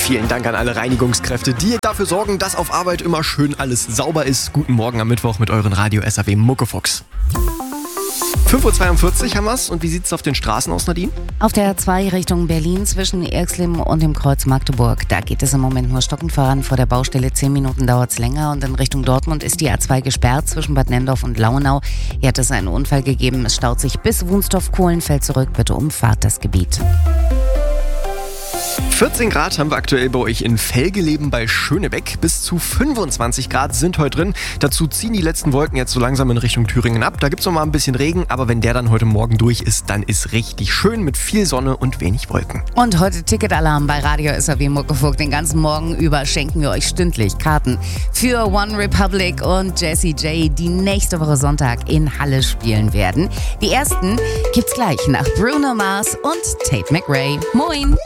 Vielen Dank an alle Reinigungskräfte, die dafür sorgen, dass auf Arbeit immer schön alles sauber ist. Guten Morgen am Mittwoch mit euren Radio SAW Muckefuchs. 5.42 Uhr haben wir's. Und wie sieht's auf den Straßen aus, Nadine? Auf der A2 Richtung Berlin zwischen Erxlim und dem Kreuz Magdeburg. Da geht es im Moment nur stockend voran. Vor der Baustelle 10 Minuten dauert's länger. Und in Richtung Dortmund ist die A2 gesperrt zwischen Bad Nenndorf und Launau. Hier hat es einen Unfall gegeben. Es staut sich bis Wunstorf-Kohlenfeld zurück. Bitte umfahrt das Gebiet. 14 Grad haben wir aktuell bei euch in Velgeleben bei Schönebeck. Bis zu 25 Grad sind heute drin. Dazu ziehen die letzten Wolken jetzt so langsam in Richtung Thüringen ab. Da gibt es noch mal ein bisschen Regen, aber wenn der dann heute Morgen durch ist, dann ist richtig schön mit viel Sonne und wenig Wolken. Und heute Ticketalarm bei Radio SAW Muckefuck. Den ganzen Morgen über schenken wir euch stündlich Karten für One Republic und Jessie J, die nächste Woche Sonntag in Halle spielen werden. Die ersten gibt's gleich nach Bruno Mars und Tate McRae. Moin!